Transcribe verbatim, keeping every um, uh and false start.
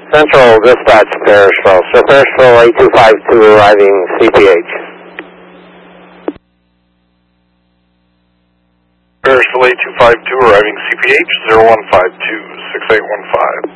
Central Dispatch, Parrishville. So Parrishville eight two five two arriving C P H. Parrishville eight two five two arriving C P H zero one five two six eight one five.